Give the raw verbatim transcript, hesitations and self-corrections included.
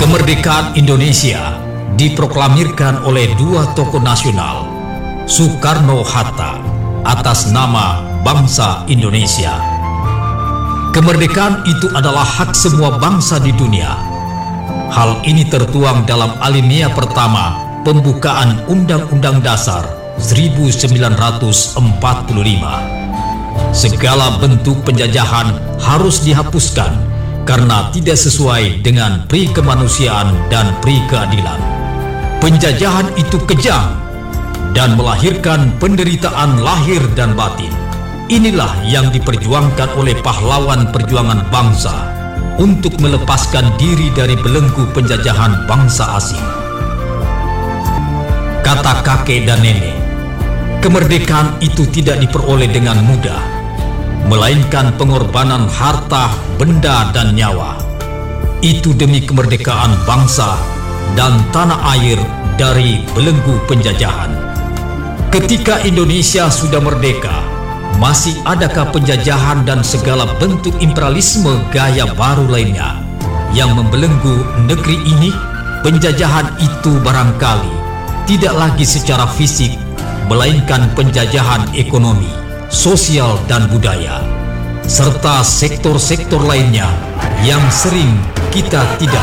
Kemerdekaan Indonesia diproklamirkan oleh dua tokoh nasional, Soekarno-Hatta, atas nama bangsa Indonesia. Kemerdekaan itu adalah hak semua bangsa di dunia. Hal ini tertuang dalam alinea pertama pembukaan Undang-Undang Dasar seribu sembilan ratus empat puluh lima. Segala bentuk penjajahan harus dihapuskan karena tidak sesuai dengan pri kemanusiaan dan pri keadilan. Penjajahan itu kejam dan melahirkan penderitaan lahir dan batin. Inilah yang diperjuangkan oleh pahlawan perjuangan bangsa untuk melepaskan diri dari belenggu penjajahan bangsa asing. Kata kakek dan nenek, kemerdekaan itu tidak diperoleh dengan mudah, melainkan pengorbanan harta, benda, dan nyawa. Itu demi kemerdekaan bangsa dan tanah air dari belenggu penjajahan. Ketika Indonesia sudah merdeka, masih adakah penjajahan dan segala bentuk imperialisme gaya baru lainnya yang membelenggu negeri ini? Penjajahan itu barangkali tidak lagi secara fisik, melainkan penjajahan ekonomi, sosial dan budaya, serta sektor-sektor lainnya yang sering kita tidak